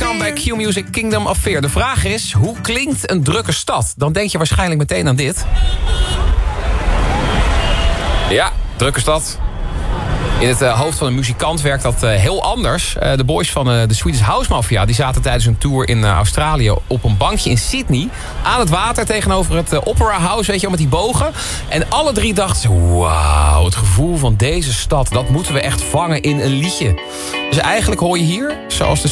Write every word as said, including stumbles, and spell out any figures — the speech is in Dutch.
Welkom bij Q-Music Kingdom of Fear. De vraag is, hoe klinkt een drukke stad? Dan denk je waarschijnlijk meteen aan dit. Ja, drukke stad. In het uh, hoofd van een muzikant werkt dat uh, heel anders. Uh, de boys van uh, de Swedish House Mafia die zaten tijdens een tour in uh, Australië op een bankje in Sydney. Aan het water tegenover het uh, Opera House, weet je wel, met die bogen. En alle drie dachten ze, wauw, het gevoel van deze stad, dat moeten we echt vangen in een liedje. Dus eigenlijk hoor je hier, zoals de